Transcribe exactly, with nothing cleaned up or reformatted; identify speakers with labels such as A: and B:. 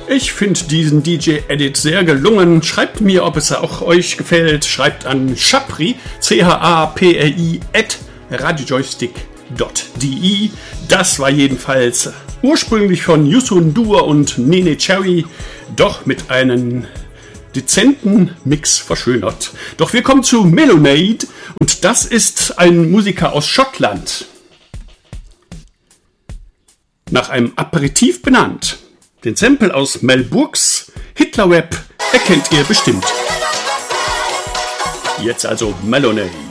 A: Ich finde diesen D J-Edit sehr gelungen. Schreibt mir, ob es auch euch gefällt. Schreibt an Chapri, C H A P R I, at radiojoystick punkt de. Das war jedenfalls ursprünglich von Yusun Dur und Nene Cherry, doch mit einem dezenten Mix verschönert. Doch wir kommen zu Melonade und das ist ein Musiker aus Schottland. Nach einem Aperitif benannt. Den Sample aus Mel Brooks Hitler Rap erkennt ihr bestimmt. Jetzt also Melonade.